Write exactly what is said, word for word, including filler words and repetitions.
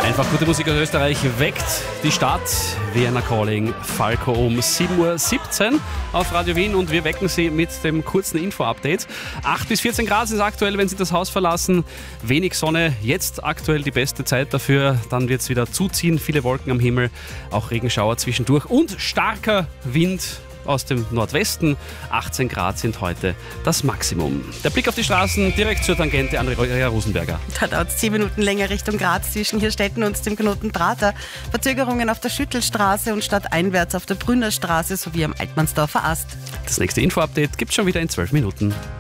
Einfach gute Musik aus Österreich weckt die Stadt. Vienna Calling, Falco um sieben Uhr siebzehn auf Radio Wien und wir wecken Sie mit dem kurzen Info-Update. acht bis vierzehn Grad sind es aktuell, wenn Sie das Haus verlassen. Wenig Sonne, jetzt aktuell die beste Zeit dafür. Dann wird es wieder zuziehen, viele Wolken am Himmel, auch Regenschauer zwischendurch und starker Wind aus dem Nordwesten. achtzehn Grad sind heute das Maximum. Der Blick auf die Straßen direkt zur Tangente, Andrea Rosenberger. Da dauert es zehn Minuten länger Richtung Graz zwischen Hirstetten und dem Knoten Prater. Verzögerungen auf der Schüttelstraße und stadteinwärts auf der Brünnerstraße sowie am Altmannsdorfer Ast. Das nächste Info-Update gibt es schon wieder in zwölf Minuten.